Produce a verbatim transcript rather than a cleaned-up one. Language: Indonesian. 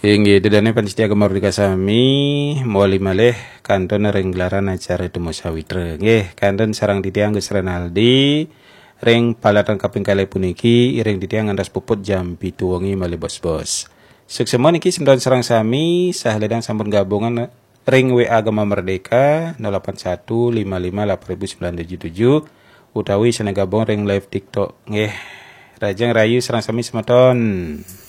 Inggih dedane panitia Mardika sami moli malih kanton ring gelaran acara Demo Sawitra. Nggih, kanton sarang titiang Gus Renaldi ring palatan kaping kalih puniki iring titiang ngantos puput jam pitu wengi malih bos-bos. Suksema niki semdon sarang sami sahledang sampun gabungan ring W A Gema Merdeka nol delapan satu lima lima delapan sembilan tujuh tujuh utawi sana gabung ring live TikTok. Nggih, rajang rayu sarang sami semeton.